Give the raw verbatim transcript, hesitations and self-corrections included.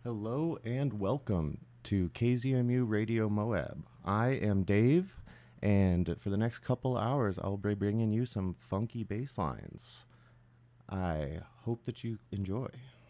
Hello and welcome to K Z M U Radio Moab. I am Dave, and for the next couple hours, I'll be bringing you some funky bass lines. I hope that you enjoy.